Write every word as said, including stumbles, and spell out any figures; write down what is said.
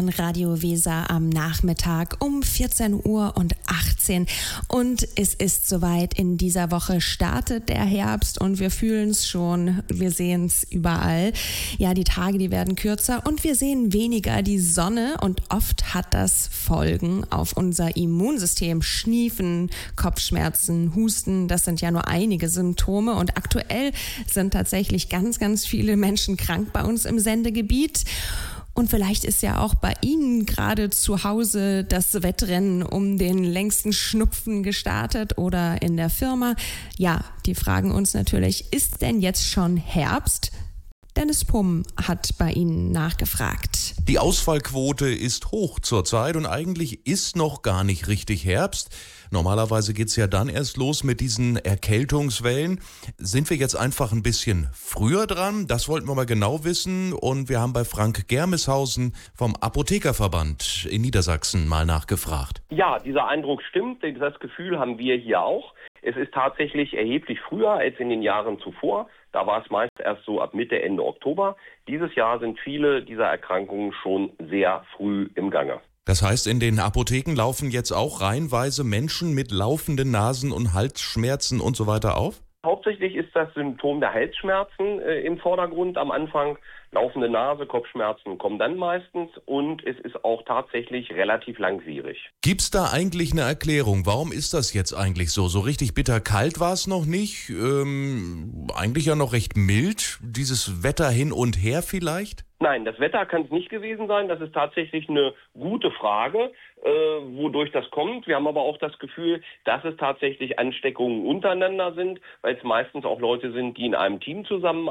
hören Radio Weser am Nachmittag um vierzehn Uhr und achtzehn. Und es ist soweit. In dieser Woche startet der Herbst und wir fühlen es schon. Wir sehen es überall. Ja, die Tage, die werden kürzer und wir sehen weniger die Sonne. Und oft hat das Folgen auf unser Immunsystem. Schniefen, Kopfschmerzen, Husten, das sind ja nur einige Symptome. Und aktuell sind tatsächlich ganz, ganz viele Menschen krank bei uns im Sendegebiet. Und vielleicht ist ja auch bei Ihnen gerade zu Hause das Wettrennen um den längsten Schnupfen gestartet oder in der Firma. Ja, die fragen uns natürlich, ist denn jetzt schon Herbst? Dennis Pumm hat bei Ihnen nachgefragt. Die Ausfallquote ist hoch zurzeit und eigentlich ist noch gar nicht richtig Herbst. Normalerweise geht's ja dann erst los mit diesen Erkältungswellen. Sind wir jetzt einfach ein bisschen früher dran? Das wollten wir mal genau wissen. Und wir haben bei Frank Germeshausen vom Apothekerverband in Niedersachsen mal nachgefragt. Ja, dieser Eindruck stimmt. Das Gefühl haben wir hier auch. Es ist tatsächlich erheblich früher als in den Jahren zuvor. Da war es meist erst so ab Mitte, Ende Oktober. Dieses Jahr sind viele dieser Erkrankungen schon sehr früh im Gange. Das heißt, in den Apotheken laufen jetzt auch reihenweise Menschen mit laufenden Nasen- und Halsschmerzen und so weiter auf? Hauptsächlich ist das Symptom der Halsschmerzen äh, im Vordergrund am Anfang. Laufende Nase, Kopfschmerzen kommen dann meistens und es ist auch tatsächlich relativ langwierig. Gibt's da eigentlich eine Erklärung? Warum ist das jetzt eigentlich so? So richtig bitterkalt war es noch nicht? Ähm, eigentlich ja noch recht mild? Dieses Wetter hin und her vielleicht? Nein, das Wetter kann es nicht gewesen sein. Das ist tatsächlich eine gute Frage, äh, wodurch das kommt. Wir haben aber auch das Gefühl, dass es tatsächlich Ansteckungen untereinander sind, weil es meistens auch Leute sind, die in einem Team zusammenarbeiten.